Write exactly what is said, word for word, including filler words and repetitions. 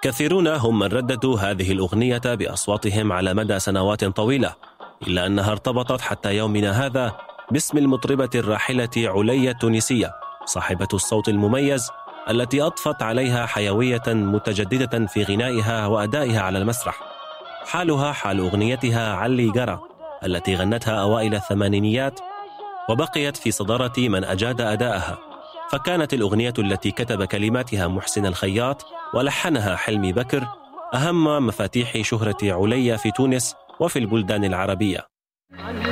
كثيرون هم من رددوا هذه الأغنية بأصواتهم على مدى سنوات طويلة، إلا أنها ارتبطت حتى يومنا هذا باسم المطربة الراحلة عليا التونسية صاحبة الصوت المميز التي أضفت عليها حيوية متجددة في غنائها وأدائها على المسرح. حالها حال أغنيتها علي جرى التي غنتها أوائل الثمانينيات وبقيت في صدارة من أجاد أدائها، فكانت الأغنية التي كتب كلماتها محسن الخياط ولحنها حلمي بكر أهم مفاتيح شهرة عليا في تونس وفي البلدان العربية.